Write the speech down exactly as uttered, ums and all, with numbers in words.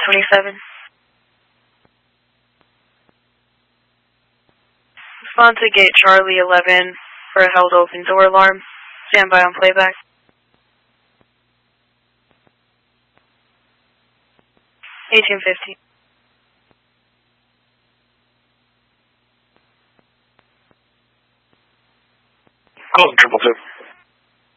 twenty-seven. Respond to gate Charlie eleven for a held open door alarm. Stand by on playback. eighteen fifty. Call triple two.